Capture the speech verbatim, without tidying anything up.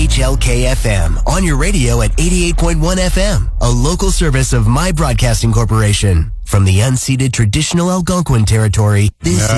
H L K F M on your radio at eighty-eight point one F M, a local service of My Broadcasting Corporation. From the unceded traditional Algonquin territory, this Yeah. is